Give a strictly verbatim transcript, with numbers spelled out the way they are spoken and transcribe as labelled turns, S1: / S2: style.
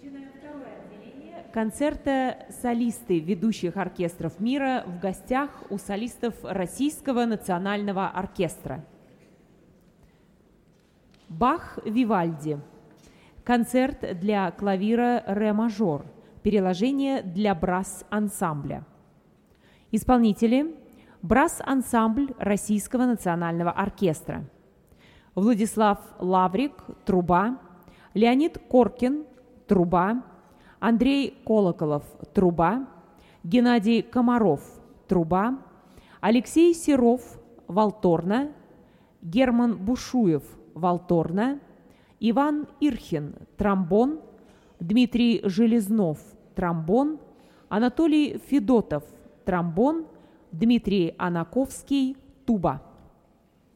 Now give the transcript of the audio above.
S1: Концерта солисты ведущих оркестров мира в гостях у солистов Российского национального оркестра. Бах Вивальди. Концерт для клавира ре мажор. Переложение для брасс-ансамбля. Исполнители: брасс-ансамбль Российского национального оркестра. Владислав Лаврик, труба, Леонид Коркин, труба, Андрей Колоколов, труба, Геннадий Комаров, труба, Алексей Серов, валторна, Герман Бушуев, валторна, Иван Ирхин, тромбон, Дмитрий Железнов, тромбон, Анатолий Федотов, тромбон, Дмитрий Анаковский, туба.